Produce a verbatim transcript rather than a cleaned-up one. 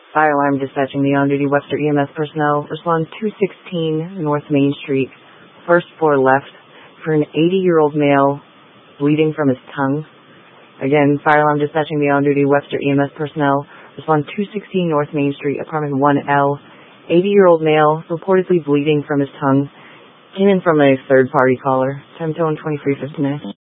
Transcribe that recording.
Fire alarm dispatching the on-duty Webster E M S personnel. Respond two sixteen North Main Street, first floor left, for an eighty-year-old male bleeding from his tongue. Again, fire alarm dispatching the on-duty Webster E M S personnel. Respond two sixteen North Main Street, apartment one L. eighty-year-old male, reportedly bleeding from his tongue. Came in from a third-party caller. Time tone twenty-three fifty-nine.